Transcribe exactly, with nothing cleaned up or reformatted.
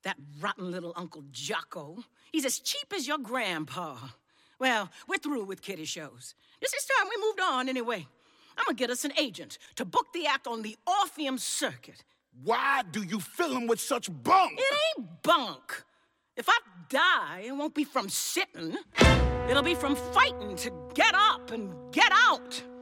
That rotten little Uncle Jocko. He's as cheap as your grandpa. Well, we're through with kiddie shows. This is time we moved on anyway. I'm gonna get us an agent to book the act on the Orpheum circuit. Why do you fill him with such bunk? It ain't bunk. If I die, it won't be from sitting. It'll be from fighting to get up and get out.